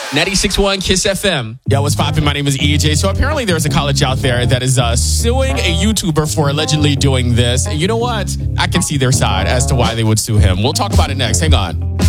96.1 Kiss FM. Yo, what's poppin'? My name is EJ. So apparently there's a college out there that is suing a YouTuber for allegedly doing this. And you know what? I can see their side as to why they would sue him. We'll talk about it next. Hang on.